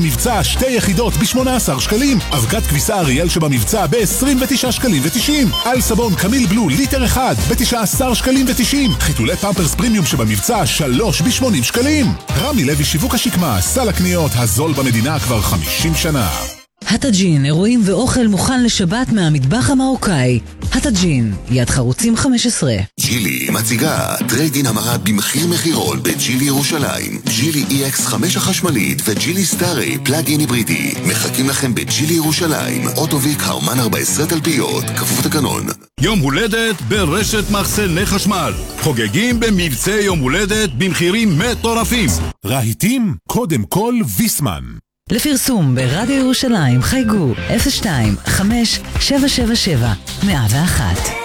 מבצע 2 יחידות ב-18 שקלים. אבקת כביסה אריאל שבמבצע ב-29 שקלים ו-90. על סבון קמיל בלו ליטר 1 ב-19 שקלים ו-90. חיתולי פמפרס פרימיום שבמבצע 3 ב-80 שקלים. רמי לוי שיווק השקמה, סל הקניות הזול במדינה כבר 50 שנה. הטאג'ין, אירועים ואוכל מוכן לשבת מהמטבח המרוקאי. הטאג'ין, יד חרוצים 15. ג'ילי מציגה טרייד-אין המרה במחיר מחירון בג'ילי ירושלים. ג'ילי EX5 החשמלית וג'ילי סטארי פלאג-אין היברידי מחכים לכם בג'ילי ירושלים. אוטוביק הרמן 14 תלפיות, כפוף תקנון. יום הולדת ברשת מחסני חשמל. חוגגים במבצע יום הולדת במחירים מטורפים. רהיטים, קודם כל ויסמן. לפרסום ברדיו ירושלים חייגו 02-5-777-101.